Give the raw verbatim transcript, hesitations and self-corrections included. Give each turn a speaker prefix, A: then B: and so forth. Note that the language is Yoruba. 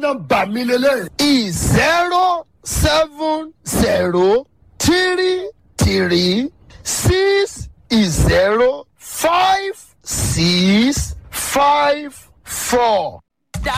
A: nọ́mbà mi lélẹ̀.
B: zero seven zero three three six zero five six five four.